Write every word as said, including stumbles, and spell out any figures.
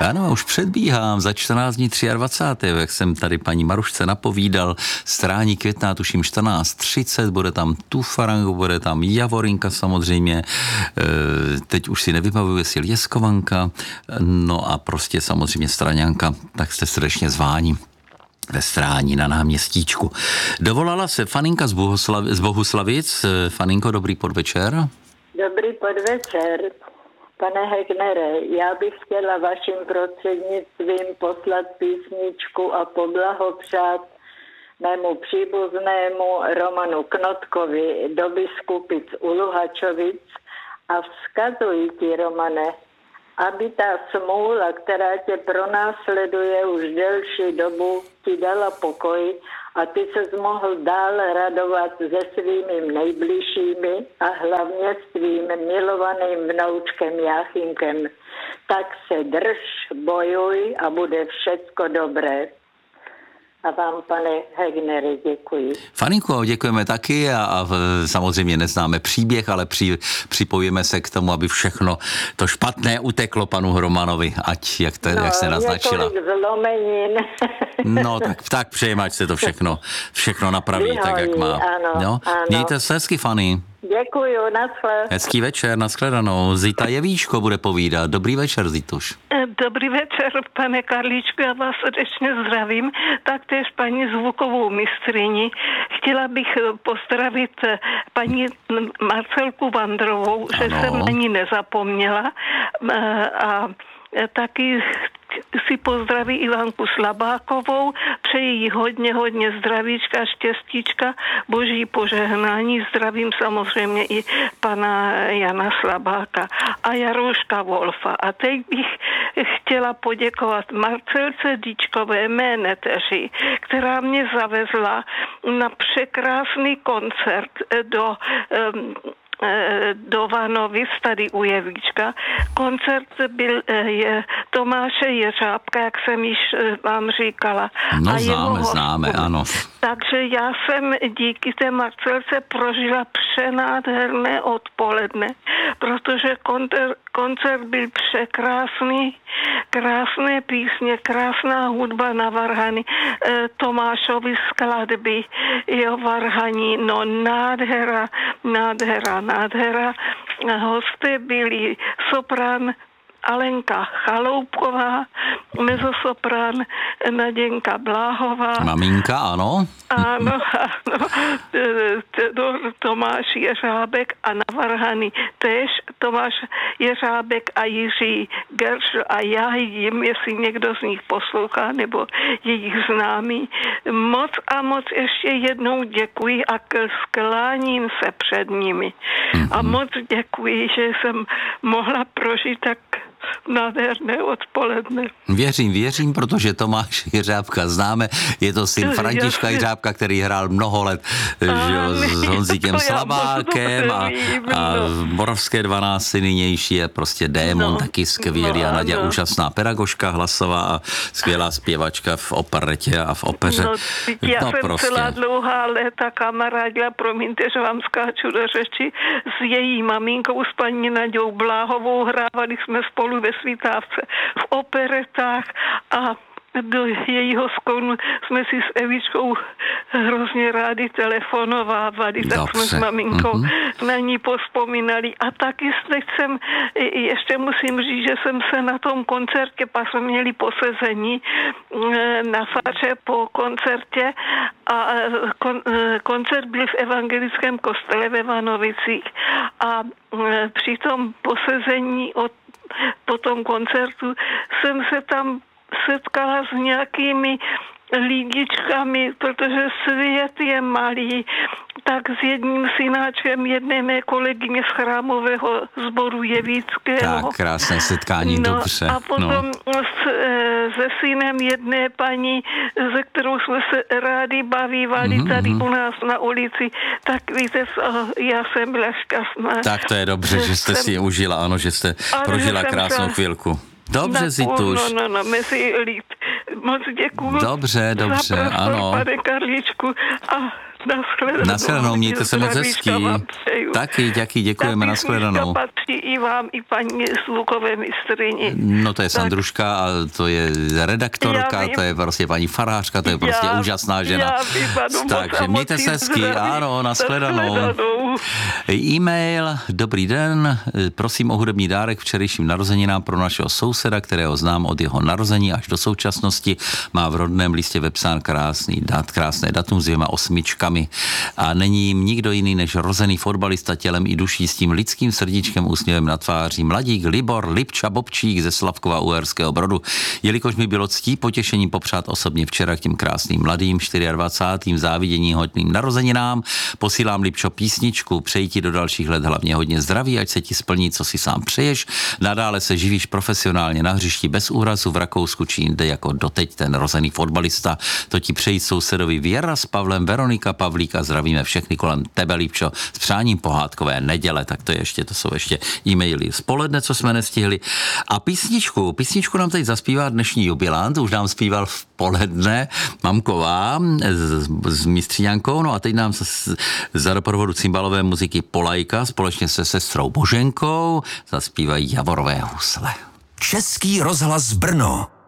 Ano, už předbíhám za čtrnáct dní dvacátého tretího jak jsem tady paní Marušce napovídal, strání května, tuším čtrnáct třicet, bude tam Tufarango, bude tam Javorinka samozřejmě, teď už si nevybavuju, jestli Lieskovanka, no a prostě samozřejmě Straňanka, tak jste srdečně zváni ve Strání na náměstíčku. Dovolala se Faninka z, Bohuslav, z Bohuslavic. Faninko, dobrý podvečer. Dobrý podvečer. Pane Hegnere, já bych chtěla vaším prostřednictvím poslat písničku a poblahopřát mému příbuznému Romanu Knotkovi do Biskupic u Luhačovic a vzkazuji ti, Romane, aby ta smůla, která tě pronásleduje už delší dobu, ti dala pokoj a ty ses mohl dál radovat se svými nejbližšími a hlavně svým milovaným vnoučkem Jáchymkem. Tak se drž, bojuj a bude všecko dobré. A vám, pane Hegnere, děkuji. Faninko, děkujeme taky a, a samozřejmě neznáme příběh, ale při, připojíme se k tomu, aby všechno to špatné uteklo panu Romanovi, ať jak, te, no, jak se naznačila. Několik zlomenin. No tak, tak přejeme, ať se to všechno, všechno napraví Vyhojí, tak, jak má. Ano, no? ano. Mějte se hezky, Fany. Děkuju, naschle. Hezký večer, nashledanou. Zita Jevíčko bude povídat. Dobrý večer, Zituš. Dobrý večer, pane Karlíčku, já vás srdečně zdravím, taktéž paní zvukovou mistryni. Chtěla bych pozdravit paní Marcelku Vandrovou, ano. Že jsem na ní nezapomněla a taky si pozdraví Ivanku Slabákovou, přeji jí hodně, hodně zdravíčka, štěstíčka, boží požehnání, zdravím samozřejmě i pana Jana Slabáka a Jarouška Wolfa. A teď bych chtěla poděkovat Marcelce Díčkové, mé neteři, která mě zavezla na překrásný koncert do um, do Vanovic, tady u Jevíčka. Koncert byl je Tomáše Jeřábka, jak jsem již vám říkala. No a známe, známe, ano. Takže já jsem díky té Marcelce prožila přenádherné odpoledne, protože koncert, koncert byl překrásný, krásné písně, krásná hudba na varhany, Tomášovi skladby, jeho varhaní, no nádhera, nádhera, nádhera. Hosté byli soprán Alenka Chaloupková, mezosoprán Naděnka Bláhová. Maminka, ano. Ano, ano. Tomáš Jeřábek a na varhany též Tomáš Jeřábek a Jiří Geršl a já jim, jestli někdo z nich poslouchá nebo jejich známý. Moc a moc ještě jednou děkuji a skláním se před nimi. A moc děkuji, že jsem mohla prožít tak nádherné odpoledne. Věřím, věřím, protože Tomáš Jeřábka známe. Je to syn Františka Jeřábka, který hrál mnoho let že, s Honzíkem Slabákem a, a Moravské dvanácti nynější je prostě démon, no, taky skvělý no, a Naděja no. úžasná pedagožka hlasová a skvělá zpěvačka v operetě a v opeře. No, já no, jsem prostě. celá dlouhá léta kamarádila, promiňte, že vám skáču do řeči, s její maminkou, s paní Nadějou Bláhovou, hrávali jsme spolu ve Svítávce v operetách a do jejího skonu jsme si s Evičkou hrozně rádi telefonovávali, tak Dobře. jsme s maminkou mm-hmm. na ní pospomínali. A taky teď jsem, ještě musím říct, že jsem se na tom koncertě, pak jsme měli posezení na faře po koncertě a kon, koncert byl v evangelickém kostele ve Vanovicích a při tom posezení od po tom koncertu jsem se tam setkala s nějakými lidičkami, protože svět je malý, tak s jedním synáčkem jedné mé kolegyně z chrámového sboru Jevíckého. Tak, krásné setkání, no, dobře. A potom no. s, se synem jedné paní, ze kterou jsme se rádi bavívali mm-hmm. tady u nás na ulici, tak víte co, já jsem byla šťastná. Tak to je dobře, že jste jsem, si je užila, ano, že jste ano, prožila krásnou ta... chvilku. Dobře, Zituš. No, no, no, mezi líp. Moc děkuju. Dobře, dobře, za prostor, ano. pane Karlíčku. A Nashledanou. Nashledanou, mějte se moc hezky. Zdravíčka vám přeju. Taky, taky, děkujeme, Ta nashledanou. písnička patří i vám, i paní zvukové mistryni. No to je Tak. Sandruška a to je redaktorka, Já vím. to je prostě paní farářka, to je prostě Já- úžasná žena. já vím, ano, moc Takže a mějte moc se jí hezky, zdravím. ano, nashledanou. Nashledanou. E-mail, dobrý den, prosím o hudební dárek včerejším narozeninám pro našeho souseda, kterého znám od jeho narození až do současnosti. Má v rodném listě vepsán krásný dat, krásné datum s dvěma osmičkami a není jim nikdo jiný než rozený fotbalista tělem i duší s tím lidským srdíčkem, úsměvem na tváři, mladík Libor Lipča Bobčík ze Slavkova u Uherského Brodu. Jelikož mi bylo ctí potěšením popřát osobně včera k těm krásným mladým dvacátým čtvrtým závidění hodným narozeninám, posílám Lipčo písničku, přeji ti do dalších let hlavně hodně zdraví, ať se ti splní, co si sám přeješ. Nadále se živíš profesionálně na hřišti bez úrazu v Rakousku či jinde jako doteď ten rozený fotbalista. To ti přeji sousedovi Věra s Pavlem, Veronika Pavlíka, zdravíme všechny kolem tebe, Lipčo, s přáním pohádkové neděle. Tak to je ještě, to jsou ještě e-maily z poledne, co jsme nestihli. A písničku, písničku nám teď zaspívá dnešní jubilant, už nám zpíval v poledne Mamková s, s mistříňankou, no a teď nám z, za doprovodu cymbalové muziky Polajka společně se sestrou Boženkou zaspívají Javorové husle. Český rozhlas Brno.